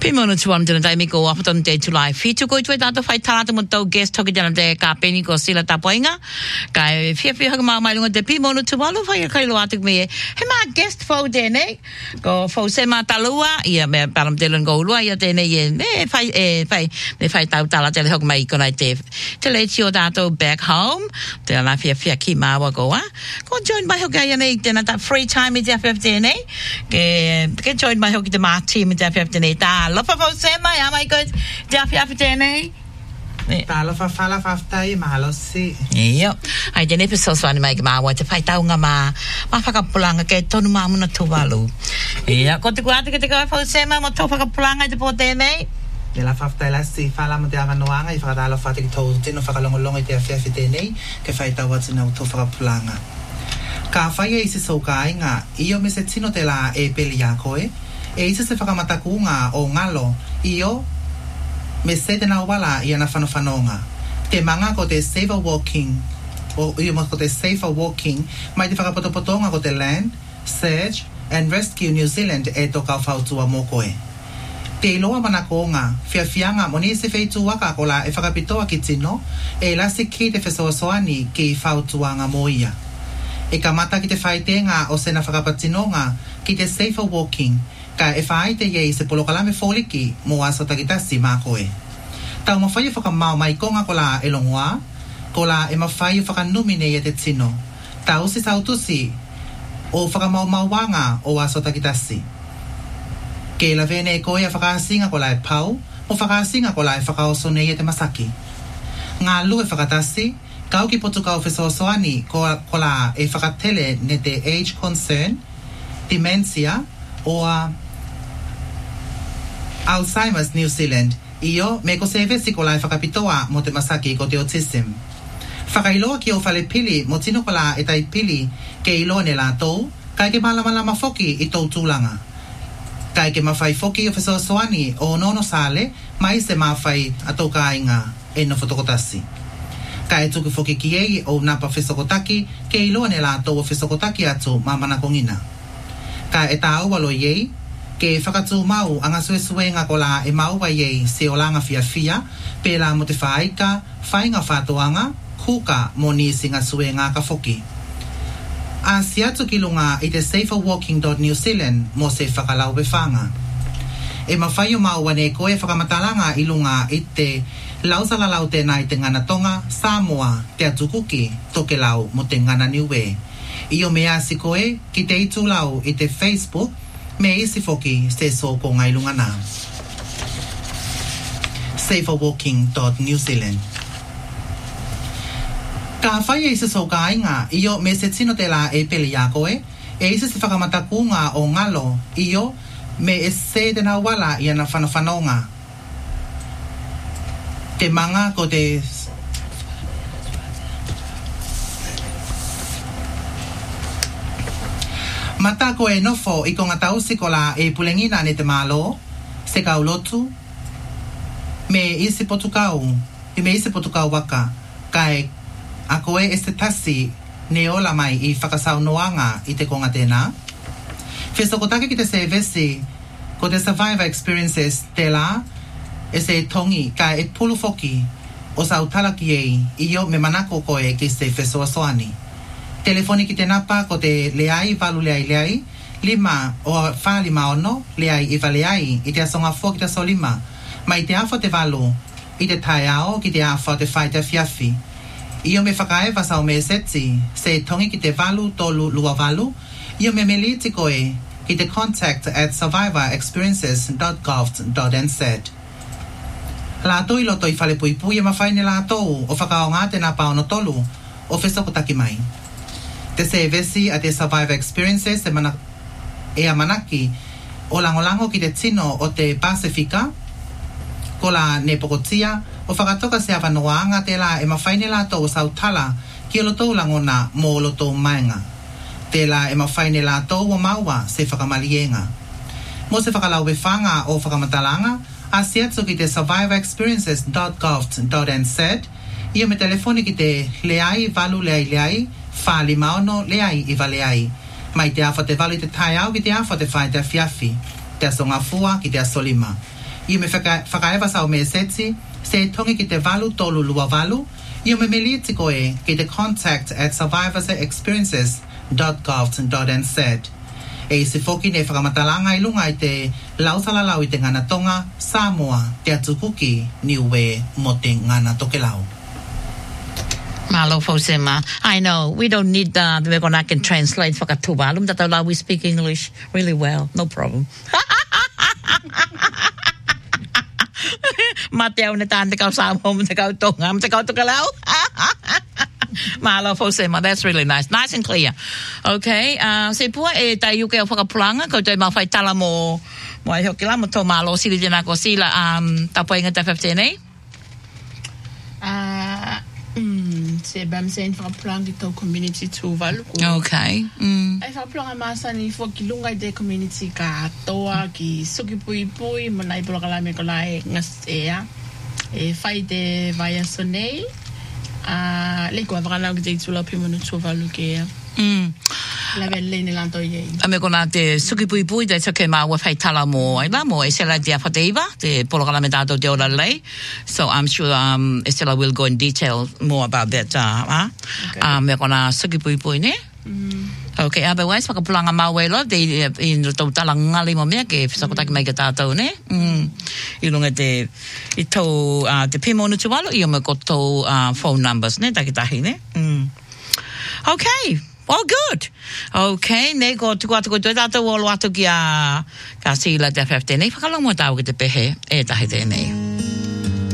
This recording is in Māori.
Pimonu tuan jana dai mi go up on day to life. Fitu go to that fight tala mo to guest toki jana de ka peni go sila tapoinga. Kai fia ma mai lunga de pimonu tualu fa kai lo atuk me. He ma guest fo de ne. Go fo se ma talua ia me param de go lua ia de ne ye me fai tala de hok mai ko na de. Te le tio dato back home. De la fia ki ma wa go a. Go join by hoka ia ne de na that free time is FF ne. Ke join by hoka de ma team is FF ne ta. Lofa fo se mai amai good Jaffi afternoon. Talo fa fala faftai malo si. Iyo. Ai de episode swani mai ma wa te fai taunga ma whakapulanga ke tonu mamuna tuwalu. Iya, ko te kuate ke te kai fo se mai mo to whakapulanga te pote nei. De la faftai la si fala mo te avanoanga I whakatalo fate ki tau tino whakalongolongo I te awhiawhite nei ke fai tau atu nau to whakapulanga. Ka whai e isi saukai ngā iyo me se tino te la e peli a koe. E isa se whakamatakunga o ngalo iyo me se te nau wala I ana whanowhanonga. Te manga ko te safer walking o iyo mo ko te safer walking mai te whakapotopotonga ko te Land, Search and Rescue New Zealand e toka whautua mo koe. Te iloa manako ngā whiawhianga mo ni se wheitu waka ko la e whakapitoa ki tino e lasi ki te whesoasoani ki whautua ngā moia. E ka mata ki te whaitenga o sena whakapatinonga ki te safer walking ka e whaai te iei se polokalame foliki mo aso takitasi mā koe. Tau mawhai whakamau mai konga ko la e longoa, ko la e mawhai whakanumine e te tino. Tau si sautusi o whakamau mauwanga o aso takitasi. Ke la vene e koe a whakaasinga ko la e pau, o whakaasinga ko la e whakaosone e te masaki. Ngā lu e whakatasi, kau ki potu kau whesoasoani ko la e whakatele ne te age concern, dementia, o Alzheimer's New Zealand iyo me ko se vesi ko la whakapitoa mo te masaki ko te autism. Whakailoa ki o whale pili mo tino ko la e tai pili ke ilo ne la tau kai ke malama foki I tau tūlanga. Kai ke mawhai foki o whesoasoani o nono sale mai se mawhai atou ka inga e no fotokotasi. Kai tuku foki ki ei o napa whesokotaki ke ilo ne la tau o whesokotaki atu mamana kongina. Ka e tā walo iei, ke whakatū mau anga suesuenga ko la e maua iei se o langa fia pe la mo te whaika, whainga whātoanga, kuka mo ni singa suenga ka foki. A si atu ki lunga I te saferwalking.New Zealand mo se whakalau whanga. E mawhai o maua ne koe whakamatalanga I lunga I te lausalalau tēnā I te ngana tonga, Samoa, te atukuki, toke lau mo te ngana niue. Iyo mea si koe ki te itu lau I te Facebook me isi foki se so ko ngai lunga nā. Saferwalking.New Zealand. Ka whai e isi so ka inga iyo me se tino te la e peli a koe e isi se whakamatakunga o ngalo iyo me e se te na wala I ana whanawhanonga. Te manga ko te mata ko e nofo I ko ngatausi ko la e pulengina ne te malo, se kau lotu, me isi potukau, I me isi potukau waka, kai a koe e se tasi ne ola mai I whakasau noanga I te konga tēnā. Whesokotake ki te se vesi, ko te survivor experiences te la, e se tongi, kai e pulu foki, o sa utalaki ei, iyo me manako koe ki se whesoasoani. Telefoni ki te napa ko te leai valu leai lima o whalima ono leai iwa leai I te asonga fua ki te solima mai te awha te valu I te tai ao ki te awha te whai te fiafi iyo me whakaewa sa o me seti se tongi ki te valu tolu lua valu iyo me meliti koe ki te contact at survivorexperiences.gov.nz la to I loto I whale puipui e mawhaine la tou o whakao ngā te napa ono tolu o whesokotaki mai. Te se vesi a te survivor experiences e a manaki o langolango ki te tino o te Pasifika ko la ne pokotia o whakatoka se awanoanga te la e mawhaine la tau o sautala ki o lotou langona mo o lotou mainga. Te la e mawhaine la tau o maua se whakamalienga. Mo se whakalau whanga o whakamatalanga a si atu ki te survivorexperiences.gov.nz Ia me telefoni ki te leai valu leai whali maono leai iwa leai. Mai te awha te valu te tai au ki te awha te whai te fiafi. Te asonga fua ki te asolima. I me whakaewa sau me setsi, se tongi ki te walu tolu lua walu, I me meli tiko e ki te contact at survivorsexperiences.gov.nz. E se foki ne whakamatalanga I lunga I te lausalalau I te ngana tonga, Samoa, te atukuki, niue mo te ngana tokelau. Malo Fosema. I know we don't need we're gonna can translate for Katubalum that allow we speak English really well. No problem. Mateo na tante ka sa mo te ka tongam te ka tokelau. Malo Fosema. That's really nice. Nice and clear. Okay. Se pua e tayu ke whakapulanga ko te mawhai tala mo mo e hoki la mo to malo sili dina ko sila tapoinga te 15 eh? Se bam sen whakapulanga I tau community Tuvalu. Okay. Ai whakapulanga masani fo ki lunga I te community ka toa ki suki pui pui mana I polokalame ko lai ngas ea. E whai te vaya sonei. Le kua whakalau ki te itula pimonu Tuvalu ke ea. La velle ni lanto ye. Ame kona te suki pui pui te take ma wa fai tala mo ai la mo e sela dia fateiva te polokalame tato te ora lei. So I'm sure Estela will go in detail more about that okay. Me kona suki pui pui ne. Okay, otherwise whakapulanga mawela te in tau tala ngali mo mea ke whakotaki mai ka tātou ne. I lunga te I tau te pimonu tuwalo I o me ko tau phone numbers ne takitahi ne. Okay. Well, good. Okay, ne ko tuku atu ko tue tātou olo atu ki a ka sila te 15 nei whakalango tau ki te pehe e tahi tēnei.